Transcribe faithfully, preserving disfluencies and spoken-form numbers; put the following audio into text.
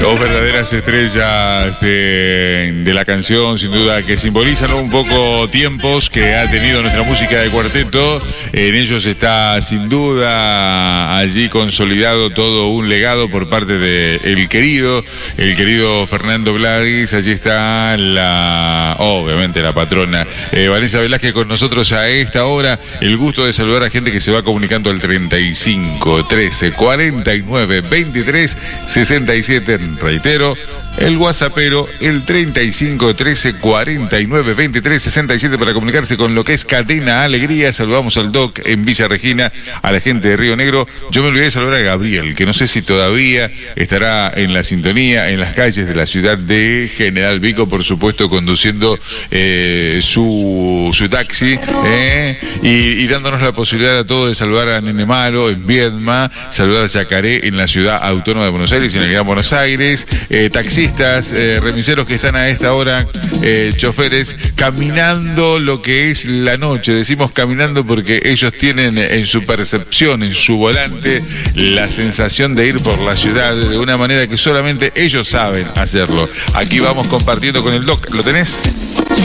Dos verdaderas estrellas de, de la canción, sin duda, que simbolizan un poco tiempos que ha tenido nuestra música de cuarteto. En ellos está, sin duda, allí consolidado todo un legado por parte de el querido, el querido Fernando Gladys. Allí está la, obviamente, la patrona eh, Vanessa Velázquez con nosotros a esta hora. El gusto de saludar a gente que se va comunicando al treinta y cinco, trece, cuarenta y nueve, veintitrés, sesenta y siete. Reitero, el WhatsAppero, el treinta y cinco, trece, cuarenta y nueve, veintitrés, sesenta y siete para comunicarse con lo que es Cadena Alegría. Saludamos al Doc en Villa Regina, a la gente de Río Negro. Yo me olvidé de saludar a Gabriel, que no sé si todavía estará en la sintonía, en las calles de la ciudad de General Vico, por supuesto, conduciendo eh, su, su taxi eh, y, y dándonos la posibilidad a todos de saludar a Nene Malo en Viedma, saludar a Yacaré en la ciudad autónoma de Buenos Aires y en el Gran Buenos Aires, eh, taxistas, eh, remiseros que están a esta hora, eh, choferes, caminando lo que es la noche. Decimos caminando porque ellos tienen en su percepción, en su volante, la sensación de ir por la ciudad de una manera que solamente ellos saben hacerlo. Aquí vamos compartiendo con el Doc. ¿Lo tenés?